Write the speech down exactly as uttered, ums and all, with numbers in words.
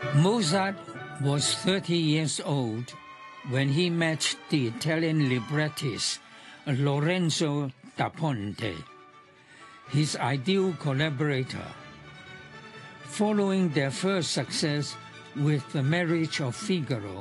Mozart was thirty years old when he met the Italian librettist Lorenzo da Ponte, his ideal collaborator. Following their first success with The Marriage of Figaro,